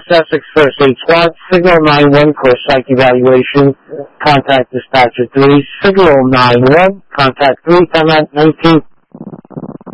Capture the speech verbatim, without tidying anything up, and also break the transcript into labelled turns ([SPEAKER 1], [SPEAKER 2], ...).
[SPEAKER 1] Essex First Aid Squad, Signal nine one for psych evaluation. Contact Dispatcher three, Signal nine one, contact three, time at nineteen